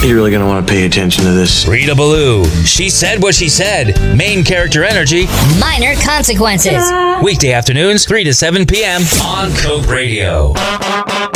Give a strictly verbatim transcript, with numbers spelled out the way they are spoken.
You're really gonna want to pay attention to this. Rita Ballou. She said what she said. Main character energy. Minor consequences. Weekday afternoons, three to seven p.m. on Coke Radio.